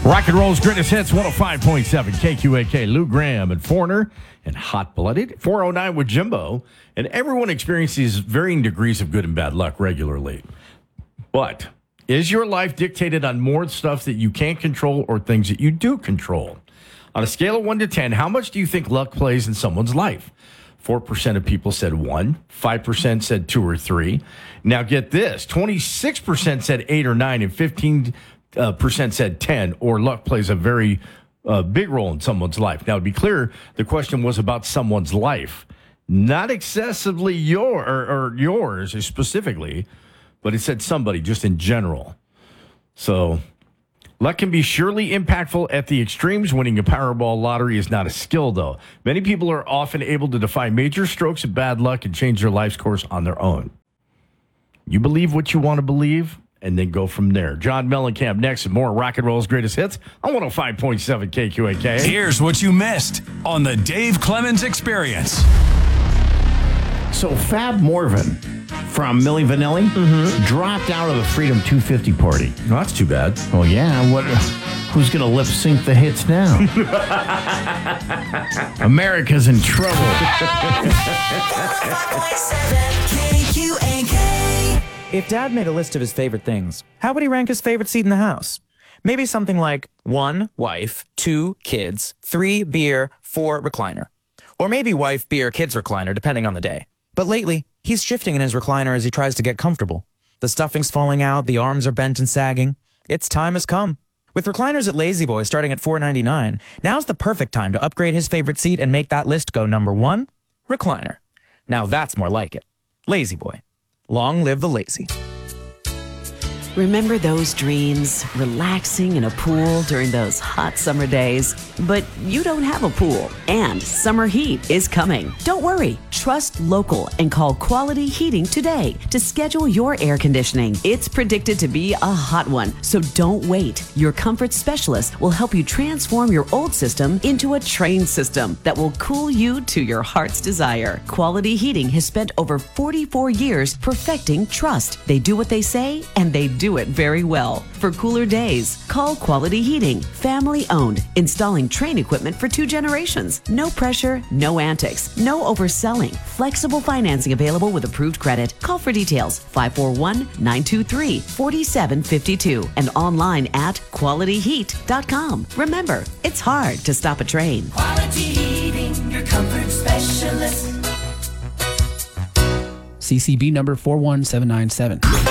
Rock and roll's greatest hits, 105.7 KQAK. Lou Graham and Foreigner and Hot Blooded. 409 with Jimbo. And everyone experiences varying degrees of good and bad luck regularly. But is your life dictated on more stuff that you can't control or things that you do control? On a scale of 1 to 10, how much do you think luck plays in someone's life? 4% of people said 1, 5% said 2 or 3. Now get this, 26% said 8 or 9, and 15% said 10, or luck plays a very big role in someone's life. Now, to be clear, the question was about someone's life, not excessively yours specifically, but it said somebody just in general. So luck can be surely impactful at the extremes. Winning a Powerball lottery is not a skill, though. Many people are often able to defy major strokes of bad luck and change their life's course on their own. You believe what you want to believe, and then go from there. John Mellencamp next and more Rock and Roll's greatest hits on 105.7 KQAK. Here's what you missed on the Dave Clemens Experience. So Fab Morvan from Milli Vanilli dropped out of the Freedom 250 party. No, that's too bad. Oh, yeah. Who's going to lip sync the hits now? America's in trouble. If Dad made a list of his favorite things, how would he rank his favorite seat in the house? Maybe something like 1, wife, 2, kids, 3, beer, 4, recliner. Or maybe wife, beer, kids, recliner, depending on the day. But lately, he's shifting in his recliner as he tries to get comfortable. The stuffing's falling out, the arms are bent and sagging. Its time has come. With recliners at Lazy Boy starting at $4.99, now's the perfect time to upgrade his favorite seat and make that list go number 1, recliner. Now that's more like it. Lazy Boy. Long live the lazy. Remember those dreams? Relaxing in a pool during those hot summer days? But you don't have a pool, and summer heat is coming. Don't worry. Trust local and call Quality Heating today to schedule your air conditioning. It's predicted to be a hot one, so don't wait. Your comfort specialist will help you transform your old system into a trained system that will cool you to your heart's desire. Quality Heating has spent over 44 years perfecting trust. They do what they say, and they do it very well. For cooler days, call Quality Heating. Family owned, installing Trane equipment for 2 generations. No pressure, no antics, no overselling. Flexible financing available with approved credit. Call for details 541-923-4752 and online at qualityheat.com. Remember, it's hard to stop a train. Quality Heating, your comfort specialist. CCB number 41797.